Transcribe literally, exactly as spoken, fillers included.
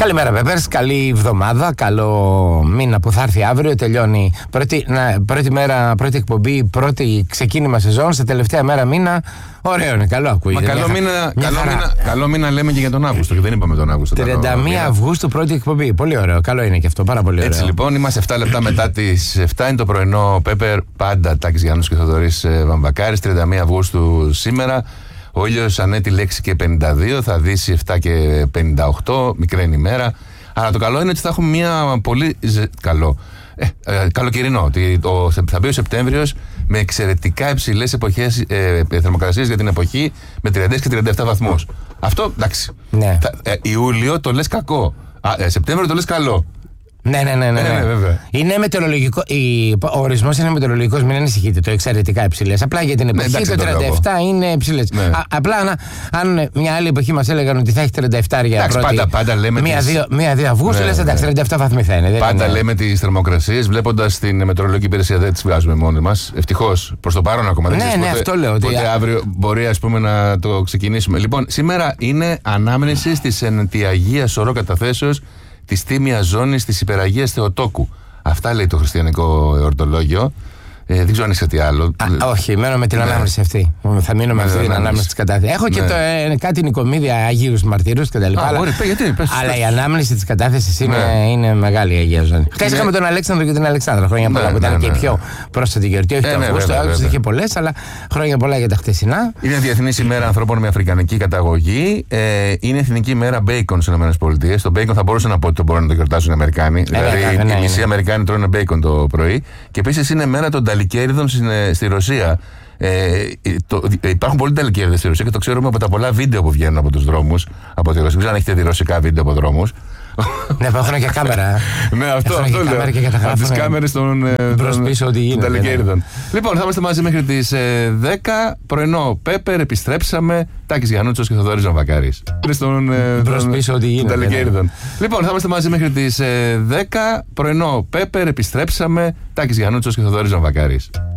Καλημέρα, Πέπερς. Καλή εβδομάδα. Καλό μήνα που θα έρθει αύριο. Τελειώνει πρώτη, να, πρώτη μέρα, πρώτη εκπομπή, πρώτη ξεκίνημα σεζόν. Σε τελευταία μέρα μήνα. Ωραίο είναι, καλό ακούγεται. Μα καλό, μια, μήνα, μια καλό, μήνα, καλό μήνα λέμε και για τον Αύγουστο. Και δεν είπαμε τον Αύγουστο. τριάντα μία Αυγούστου, πρώτη εκπομπή. Πολύ ωραίο. Καλό είναι και αυτό. Πάρα πολύ ωραίο. Έτσι λοιπόν, είμαστε επτά λεπτά μετά τις επτά. Είναι το πρωινό Πέπερ. Πάντα Τάκης Γιάννους και Θοδωρής Βαμβακάρης. τριάντα μία Αυγούστου σήμερα. Ο ήλιος ανέτει λέξη και πενήντα δύο. Θα δύσει επτά και πενήντα οκτώ. Μικραίνει ημέρα. Αλλά το καλό είναι ότι θα έχουμε μια πολύ ζε... καλό. Ε, ε, καλοκαιρινό. Ότι το, θα μπει ο Σεπτέμβριος με εξαιρετικά υψηλές εποχές ε, θερμοκρασίες για την εποχή με τριάντα έξι και τριάντα επτά βαθμούς. Αυτό εντάξει. Ναι. Θα, ε, Ιούλιο το λες κακό. Α, ε, Σεπτέμβριο το λες καλό. Ναι, ναι, ναι. ναι, ναι. Ε, βέβαια. Είναι μετεωρολογικό. Η, ο ορισμός είναι μετεωρολογικός, μην ανησυχείτε. Το εξαιρετικά υψηλές. Απλά για την εποχή ναι, εντάξει, το τριάντα επτά το είναι υψηλές. Ναι. Α, απλά αν, αν μια άλλη εποχή μας έλεγαν ότι θα έχει τριάντα επτά για εντάξει, πρώτη. Πάντα, πάντα λέμε. Μία-δύο Αυγούστου ναι, λες εντάξει, τριάντα επτά βαθμοί θα είναι. Δεν πάντα είναι. Λέμε τις θερμοκρασίες βλέποντας την μετεωρολογική υπηρεσία. Δεν τις βγάζουμε μόνοι μας. Ευτυχώς προς το παρόν ακόμα. Ναι, δεν ναι, πότε, αυτό λέω. Οπότε ότι... αύριο μπορεί ας πούμε να το ξεκινήσουμε. Λοιπόν, σήμερα είναι ανάμνηση της ενετιαγίας σωρό καταθέσεως της τίμιας ζώνης της υπεραγίας Θεοτόκου. Αυτά λέει το χριστιανικό εορτολόγιο. Ε, δεν ξέρω αν είσαι κάτι άλλο. Α, όχι, μένω με την ναι. ανάμνηση αυτή. Θα μείνω με αυτή την ανάμνηση της κατάθεσης. Έχω ναι. και το, ε, κάτι νοικομίδια Αγίους Μαρτύρους κτλ. Αλλά, μπορεί, πέ, γιατί, πες, αλλά πες. η ανάμνηση της κατάθεσης είναι, ναι. είναι μεγάλη η Αγία Ζώνη. Χθες είναι... είχαμε τον Αλέξανδρο και την Αλεξάνδρα. Χρόνια πολλά ναι, που ήταν ναι, και η πιο πρόσθετη γιορτή. Όχι ε, το ναι, Αυγούστο, Αύγουστο είχε πολλές, αλλά χρόνια πολλά για τα χτεσινά. Είναι Διεθνής ημέρα ανθρώπων με αφρικανική καταγωγή. Ε, είναι Εθνική ημέρα μπέικον στις ΗΠΑ. Το μπέικον θα μπορούσα να πω ότι το μπορούν να το γιορτάσουν οι Αμερικάνοι. Δηλαδή οι μισοί Αμερικάνοι τρώνε μπέικον το πρωί. Και επίσης είναι μέρα των ταλικέριδων στη Ρωσία. Ε, το, υπάρχουν πολλοί ταλικέριδες στη Ρωσία και το ξέρουμε από τα πολλά βίντεο που βγαίνουν από τους δρόμους. Από τη Ρωσία. Δεν ξέρω αν έχετε δει ρωσικά βίντεο από δρόμους. Ναι, που έχουν και κάμερα. Ναι, αυτό, αυτό λέω. Από τις κάμερες των ταλικέριδων. Λοιπόν, θα είμαστε μαζί μέχρι τις δέκα. Πρωινό Πέπερ, επιστρέψαμε. Τάκης Γιαννούτσος και Θοδωρής Βαμβακάρης. Μπρος πίσω ό,τι γίνεται. Λοιπόν, θα είμαστε μαζί μέχρι τις δέκα. Πρωινό Πέπερ, επιστρέψαμε. Τάκης Γιαννούτσος και Θοδωρής Βαμβακάρης.